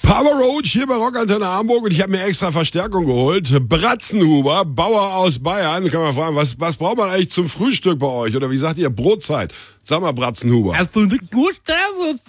Papa Roach hier bei Rockantenne Hamburg und ich habe mir extra Verstärkung geholt. Bratzenhuber, Bauer aus Bayern. Kann man fragen, was braucht man eigentlich zum Frühstück bei euch? Oder wie sagt ihr, Brotzeit? Sag mal, Bratzenhuber. Also nicht gut,